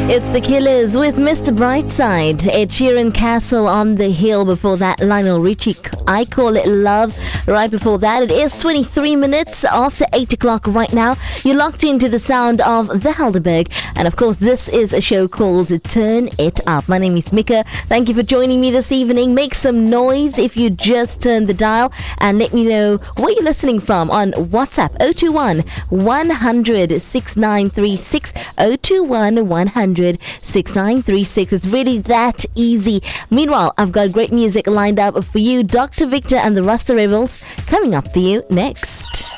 It's The Killers with Mr. Brightside. Ed Sheeran, Castle on the Hill. Before that, Lionel Richie, I Call It Love. Right before that, it is 23 minutes after 8 o'clock right now. You're locked into the sound of the Helderberg. And of course, this is a show called Turn It Up. My name is Mika. Thank you for joining me this evening. Make some noise if you just turned the dial. And let me know where you're listening from on WhatsApp. 021 100 6936. 021 100 6936. It's really that easy. Meanwhile, I've got great music lined up for you. Dr. Victor and the Rasta Rebels coming up for you next.